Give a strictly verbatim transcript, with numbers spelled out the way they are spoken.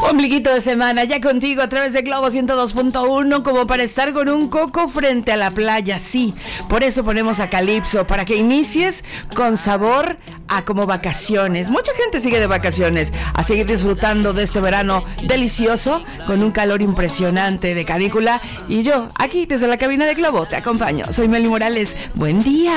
Ombliguito de semana, ya contigo a través de Globo ciento dos punto uno, como para estar con un coco frente a la playa, sí. Por eso ponemos a Calypso, para que inicies con sabor a como vacaciones. Mucha gente sigue de vacaciones, a seguir disfrutando de este verano delicioso, con un calor impresionante de canícula. Y yo, aquí desde la cabina de Globo, te acompaño. Soy Meli Morales. Buen día.